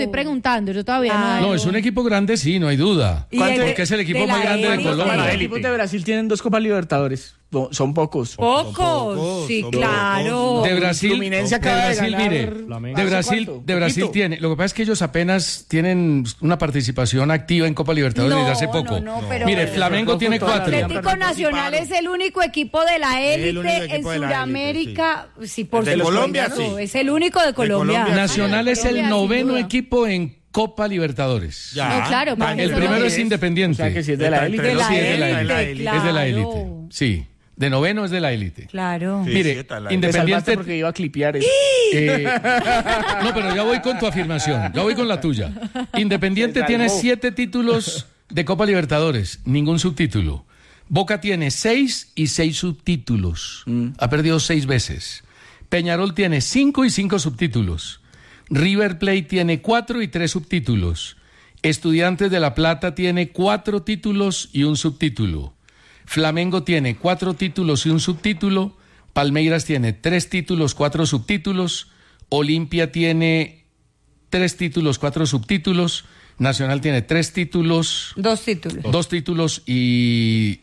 estoy preguntando, yo todavía no. No, es un equipo grande, sí, no hay duda. Porque es el equipo más grande de Colombia. Los equipos de Brasil tienen 2 Copas Libertadores. No, son pocos. Pocos, sí, claro. De Brasil, mire, de Brasil tiene. Lo que pasa es que ellos apenas tienen una participación activa en Copa Libertadores desde hace poco. Pero mire, Flamengo tiene 4. Atlético Nacional es el único equipo de la élite en Sudamérica. Sí, por de Colombia, sí. Es el único de Colombia. Nacional es el 9º equipo en Copa Libertadores. Ya. No, claro. El primero es Independiente. O sea que sí es de la élite. Es de la élite. Claro. Sí. De 9º es de la élite. Claro. Sí, Mire, sí, Independiente. Porque iba a clipear eso. No, pero ya voy con tu afirmación. Ya voy con la tuya. Independiente tiene 7 títulos de Copa Libertadores, ningún subtítulo. Boca tiene 6 y 6 subtítulos. Ha perdido 6 veces. Peñarol tiene 5 y 5 subtítulos. River Plate tiene 4 y 3 subtítulos. Estudiantes de La Plata tiene 4 títulos y un subtítulo. Flamengo tiene 4 títulos y un subtítulo. Palmeiras tiene 3 títulos, 4 subtítulos. Olimpia tiene 3 títulos, 4 subtítulos. Nacional tiene 3 títulos. 2 títulos. 2 títulos y...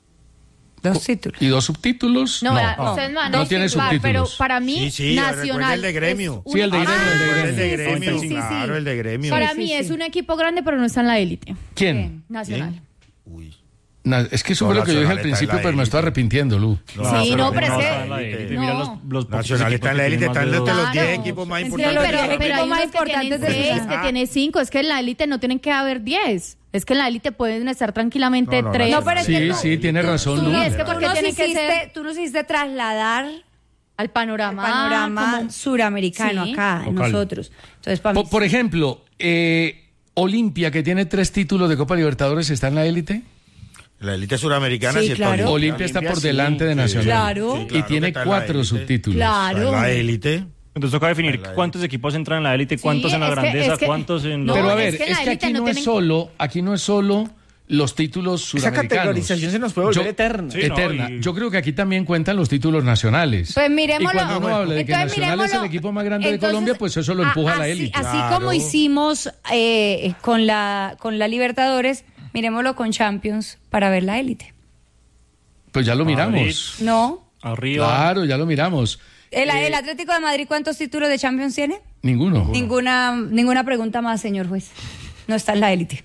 2 títulos. ¿Y 2 subtítulos? No tiene subtítulos. Pero para mí, Nacional... el de Gremio. Sí, el de Gremio. El de Gremio, claro, el de Gremio. Para mí es un equipo grande, pero no está en la élite. ¿Quién? Nacional. Uy. Es que eso fue lo que yo dije al principio, pero me estoy arrepintiendo, Lu. Pero es que... Mira los Nacional está en la élite, están entre los 10 equipos más importantes. Pero hay unos importantes de 6, que tiene 5. Es que en la élite no tienen que haber 10. Es que en la élite pueden estar tranquilamente 3. Sí, tiene razón, Lu. Es que porque tienen que ser... Tú nos hiciste trasladar al panorama suramericano acá, en nosotros. Entonces, para mí, por ejemplo, Olimpia, que tiene 3 títulos de Copa Libertadores, ¿está en la élite? La élite suramericana sí claro. está. Olimpia está por delante de Nacional. Claro. Y tiene 4 subtítulos. Claro. La élite. Entonces toca definir cuántos equipos entran en la élite, cuántos en la grandeza, cuántos en... Pero a ver, es que aquí no es solo los títulos sudamericanos. Esa categorización se nos puede volver eterna. Sí, eterna. Yo creo que aquí también cuentan los títulos nacionales. Pues miremoslo. Y cuando uno habla de que Nacional es el equipo más grande de Colombia, pues eso lo empuja a la élite. Así como hicimos con la Libertadores, miremoslo con Champions para ver la élite. Pues ya lo miramos. Madrid. No. Arriba. Claro, ya lo miramos. ¿El Atlético de Madrid cuántos títulos de Champions tiene? Ninguno. Ninguna pregunta más, señor juez. No está en la élite.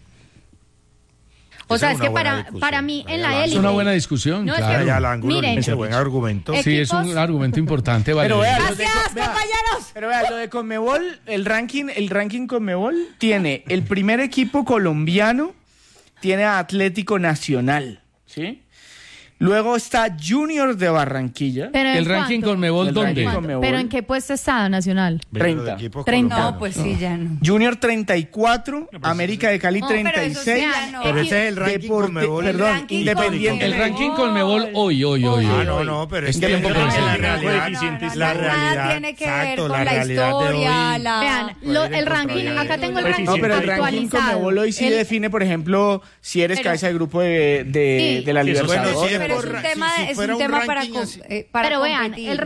O sea, es que para mí en la élite... Es una buena discusión, claro. Miren, ese buen argumento. Sí, es un argumento importante, vale. Pero vea, Gracias, compañeros. Pero vea, lo de Conmebol, el ranking Conmebol tiene el primer equipo colombiano, tiene a Atlético Nacional, ¿sí? Luego está Junior de Barranquilla. ¿El ranking Conmebol dónde? ¿Pero en qué puesto está Nacional? 30. 30. No, pues sí, ya no. Junior 34, América de Cali 36. Pero ese es el ranking Conmebol. Perdón, Independiente. El ranking Conmebol hoy. No, pero es que la realidad tiene que ver con la historia. Vean, el ranking, acá tengo el ranking No, pero el ranking Conmebol hoy sí define, por ejemplo, si eres cabeza de grupo de la Libertadores. Pero es un tema para pero vean, el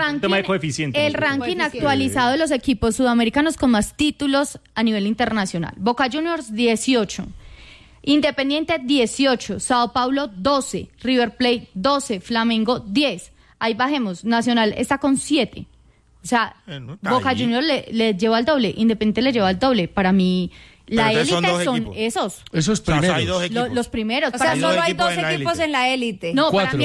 ranking actualizado de los equipos sudamericanos con más títulos a nivel internacional. Boca Juniors 18, Independiente 18, Sao Paulo 12, River Plate 12, Flamengo 10. Ahí bajemos, Nacional está con 7. O sea, Boca Juniors le lleva al doble, Independiente le lleva al doble. Para mí... La élite son esos. Esos primeros. Hay 2 equipos. Los primeros. O sea, solo hay 2 equipos en la élite. No, 4.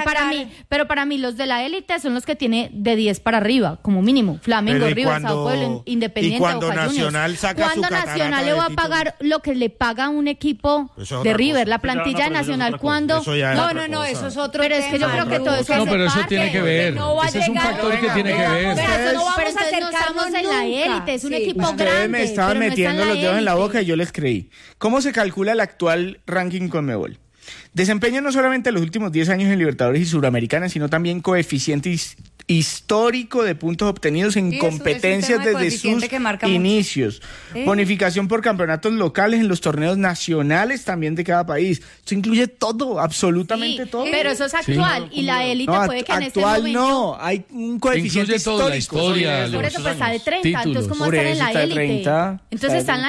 para mí los de la élite son los que tiene de 10 para arriba, como mínimo. Flamengo, River, Sao Paulo, Independiente, y cuando Boca Nacional Juniors. saca ¿Cuándo su Nacional le va a pagar lo que le paga a un equipo de River? La plantilla de Nacional, ¿cuándo? No, eso es otro. Pero es que yo creo que todo eso No, pero eso tiene que ver. Ese es un factor que tiene que ver. Pero no estamos en la élite, es un equipo grande. Ustedes me estaban metiendo los dedos en la boca y yo les creí. ¿Cómo se calcula el actual ranking Conmebol? Desempeño no solamente los últimos 10 años en Libertadores y Suramericana, sino también coeficiente histórico de puntos obtenidos en competencias desde sus inicios. Bonificación por campeonatos locales en los torneos nacionales también de cada país. Eso incluye todo, absolutamente todo. Pero eso es actual y la élite puede que en este momento... Actual no, hay un coeficiente histórico. La historia, por eso pues está de 30, entonces ¿cómo va a estar en la élite? Entonces está en la